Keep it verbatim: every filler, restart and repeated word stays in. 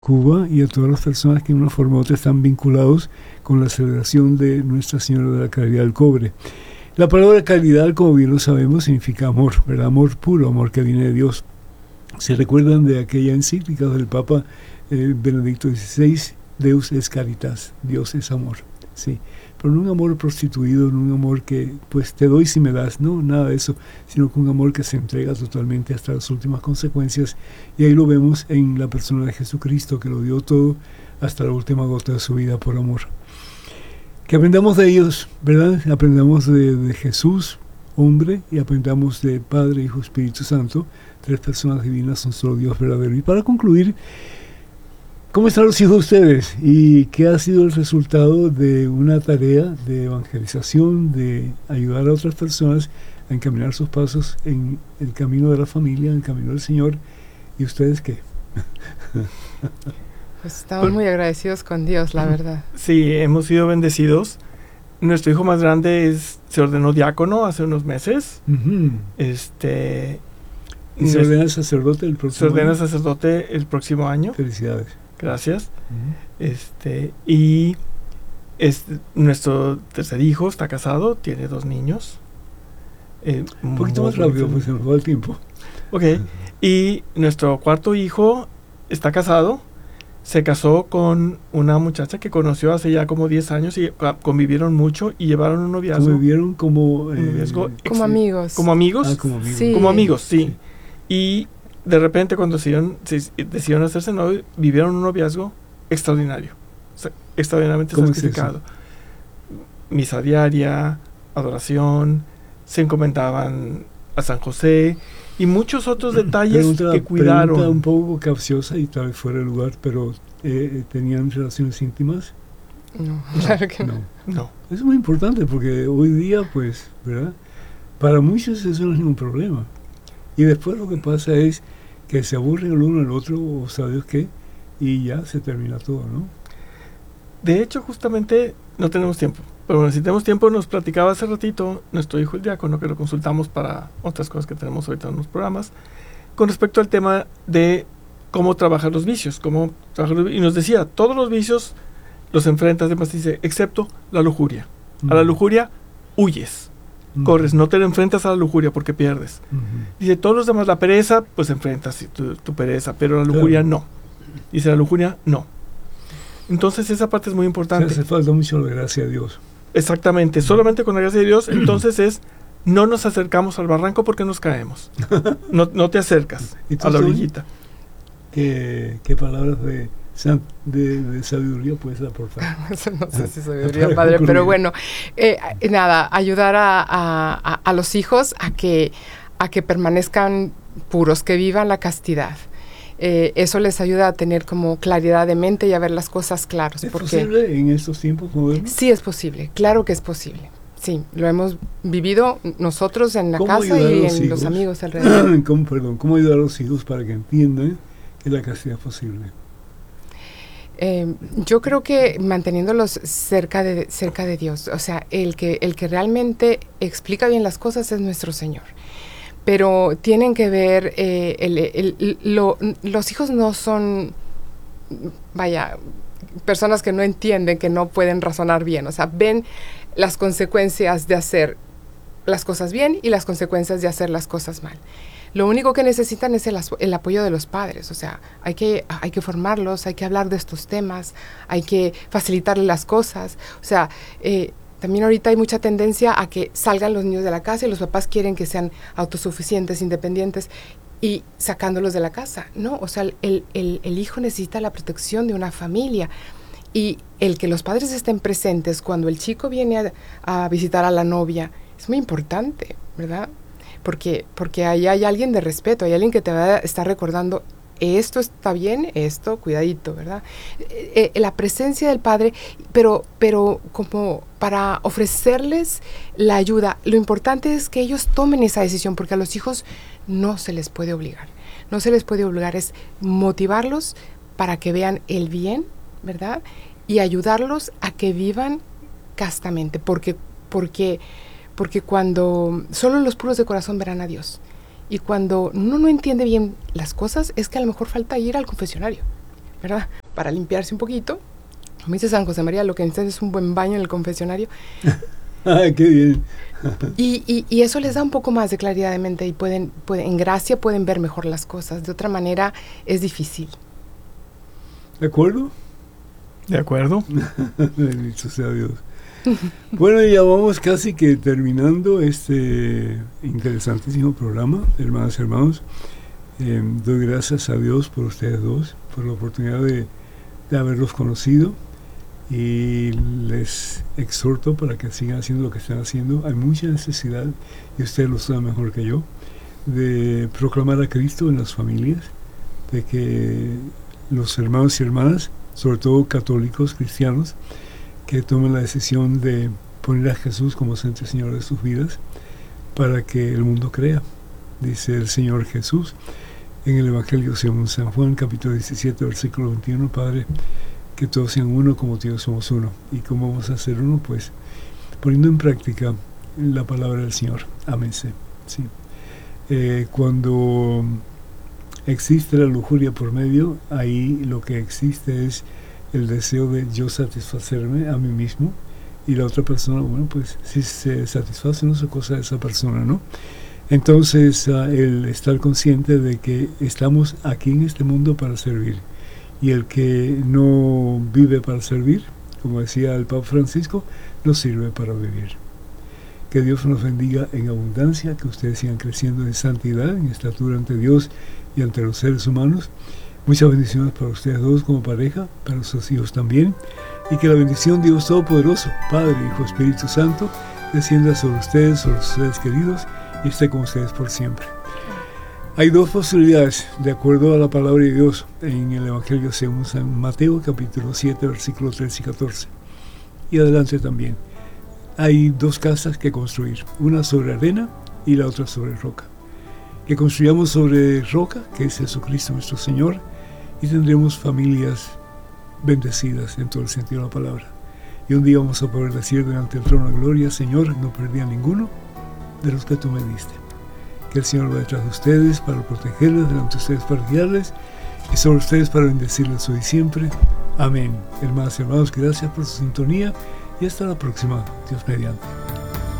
Cuba y a todas las personas que de una forma u otra están vinculados con la celebración de Nuestra Señora de la Caridad del Cobre. La palabra caridad, como bien lo sabemos, significa amor, ¿verdad? Amor puro, amor que viene de Dios. Se recuerdan de aquella encíclica del Papa eh, Benedicto dieciséis, Deus es caritas, Dios es amor, sí. Pero no un amor prostituido, no un amor que pues te doy si me das, no, nada de eso, sino que un amor que se entrega totalmente hasta las últimas consecuencias, y ahí lo vemos en la persona de Jesucristo, que lo dio todo hasta la última gota de su vida por amor. Que aprendamos de ellos, ¿verdad? Aprendamos de, de Jesús, hombre, y aprendamos de Padre, Hijo, Espíritu Santo, tres personas divinas, un solo Dios verdadero. Y para concluir, ¿cómo están los hijos de ustedes? ¿Y qué ha sido el resultado de una tarea de evangelización, de ayudar a otras personas a encaminar sus pasos en el camino de la familia, en el camino del Señor? ¿Y ustedes qué? Pues estamos muy agradecidos con Dios, la verdad. Sí, hemos sido bendecidos. Nuestro hijo más grande es, se ordenó diácono hace unos meses. Uh-huh. Este, ¿Y se ordena sacerdote el próximo Se ordena año? sacerdote el próximo año. Felicidades. Gracias. Uh-huh. Este, y es, nuestro tercer hijo está casado, tiene dos niños. Eh, Un poquito más rápido, pues se nos va el tiempo. Ok. Y nuestro cuarto hijo está casado. Se casó con una muchacha que conoció hace ya como diez años y convivieron mucho y llevaron un noviazgo. ¿Convivieron como...? Eh, un noviazgo como ex- amigos. ¿Como amigos? Ah, como amigos. Sí. Como amigos, sí. Sí. Y de repente cuando decidieron, se, decidieron hacerse novios, vivieron un noviazgo extraordinario. O sea, extraordinariamente ¿Cómo es santificado. Misa diaria, adoración, se encomendaban a San José y muchos otros detalles Pregunta, que cuidaron. Pregunta un poco capciosa y tal vez fuera de lugar, pero eh, ¿tenían relaciones íntimas? No, claro que no. No. No. Es muy importante porque hoy día, pues, ¿verdad? Para muchos eso no es ningún problema. Y después lo que pasa es que se aburren el uno al otro, o sabe Dios qué, y ya se termina todo, ¿no? De hecho, justamente no tenemos tiempo. Pero bueno, si tenemos tiempo, nos platicaba hace ratito nuestro hijo el diácono, que lo consultamos para otras cosas que tenemos ahorita en los programas, con respecto al tema de cómo trabajar los vicios. Cómo trabajar los, y nos decía, todos los vicios los enfrentas, además dice, excepto la lujuria. Mm. A la lujuria huyes, Mm. corres, no te enfrentas a la lujuria porque pierdes. Mm-hmm. Dice, todos los demás, la pereza, pues enfrentas tu, tu pereza, pero la lujuria Claro. no. Dice, la lujuria no. Entonces esa parte es muy O sea, importante. hace falta mucho la gracia de Dios. Exactamente, solamente con la gracia de Dios, entonces es, no nos acercamos al barranco porque nos caemos. No, no te acercas ¿Y tú, a la Sonia? orillita. ¿Qué, qué palabras de, san- de, de sabiduría puedes aportar? Eso no sé si Para sabiduría, padre, concluir. pero bueno, eh, nada, ayudar a, a, a, a los hijos a que, a que permanezcan puros, que vivan la castidad. Eh, eso les ayuda a tener como claridad de mente y a ver las cosas claras. ¿Es porque posible en estos tiempos modernos? sí es posible, claro que es posible. Sí, lo hemos vivido nosotros en la ¿Cómo casa ayudar a y los en hijos? los amigos alrededor. ¿Cómo, perdón, ¿Cómo ayudar a los hijos para que entiendan que la castidad es posible? Eh, yo creo que manteniéndolos cerca de, cerca de Dios, o sea, el que, el que realmente explica bien las cosas es nuestro Señor. Pero tienen que ver, eh, el, el, el, lo, los hijos no son, vaya, personas que no entienden, que no pueden razonar bien, o sea, ven las consecuencias de hacer las cosas bien y las consecuencias de hacer las cosas mal. Lo único que necesitan es el, el apoyo de los padres, o sea, hay que, hay que formarlos, hay que hablar de estos temas, hay que facilitarles las cosas, o sea, eh, también ahorita hay mucha tendencia a que salgan los niños de la casa y los papás quieren que sean autosuficientes, independientes y sacándolos de la casa. No, o sea, el, el, el hijo necesita la protección de una familia y el que los padres estén presentes cuando el chico viene a, a visitar a la novia es muy importante, ¿verdad? Porque, porque ahí hay alguien de respeto, hay alguien que te va a estar recordando esto está bien, esto, cuidadito, ¿verdad? Eh, eh, la presencia del padre, pero, pero como para ofrecerles la ayuda, lo importante es que ellos tomen esa decisión, porque a los hijos no se les puede obligar, no se les puede obligar, es motivarlos para que vean el bien, ¿verdad? Y ayudarlos a que vivan castamente, porque, porque, porque cuando solo los puros de corazón verán a Dios. Y cuando uno no entiende bien las cosas, es que a lo mejor falta ir al confesionario. ¿verdad? Para limpiarse un poquito. Como dice San José María, lo que necesitan es un buen baño en el confesionario. ¡Ay, qué bien! y, y, y eso les da un poco más de claridad de mente y pueden, pueden, en gracia pueden ver mejor las cosas. De otra manera es difícil. ¿De acuerdo? De acuerdo. Bendito sea Dios. Bueno, ya vamos casi que terminando este interesantísimo programa, hermanas y hermanos. Eh, doy gracias a Dios por ustedes dos, por la oportunidad de, de haberlos conocido. Y les exhorto para que sigan haciendo lo que están haciendo. Hay mucha necesidad, y ustedes lo saben mejor que yo, de proclamar a Cristo en las familias, de que los hermanos y hermanas, sobre todo católicos, cristianos, que tomen la decisión de poner a Jesús como Santo Señor de sus vidas, para que el mundo crea. Dice el Señor Jesús en el Evangelio según San Juan, capítulo diecisiete, versículo veintiuno, Padre, que todos sean uno como tú y yo somos uno. ¿Y cómo vamos a ser uno? Pues poniendo en práctica la palabra del Señor. Amén. Sí. Eh, cuando existe la lujuria por medio, ahí lo que existe es el deseo de yo satisfacerme a mí mismo, y la otra persona, bueno, pues si se satisface no es cosa de esa persona, ¿no? Entonces uh, el estar consciente de que estamos aquí en este mundo para servir, y el que no vive para servir, como decía el Papa Francisco, no sirve para vivir. Que Dios nos bendiga en abundancia, que ustedes sigan creciendo en santidad, en estatura ante Dios y ante los seres humanos. Muchas bendiciones para ustedes dos como pareja, para sus hijos también, y que la bendición de Dios Todopoderoso, Padre, Hijo, Espíritu Santo, descienda sobre ustedes, sobre sus seres queridos, y esté con ustedes por siempre. Hay dos posibilidades, de acuerdo a la palabra de Dios, en el Evangelio según San Mateo, capítulo siete, versículos trece y catorce. Y adelante también. Hay dos casas que construir, una sobre arena y la otra sobre roca. Que construyamos sobre roca, que es Jesucristo nuestro Señor, y tendremos familias bendecidas en todo el sentido de la palabra. Y un día vamos a poder decir delante del trono de gloria, Señor, no perdí a ninguno de los que tú me diste. Que el Señor va detrás de ustedes para protegerles, delante de ustedes para guiarles, y sobre ustedes para bendecirles hoy y siempre. Amén. Hermanas y hermanos, gracias por su sintonía, y hasta la próxima, Dios mediante.